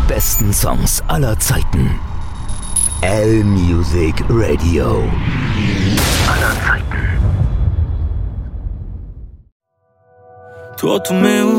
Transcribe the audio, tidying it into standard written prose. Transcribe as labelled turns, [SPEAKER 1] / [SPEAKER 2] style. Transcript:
[SPEAKER 1] besten Songs aller Zeiten. L-Music Radio. Aller Zeiten.
[SPEAKER 2] Todo meu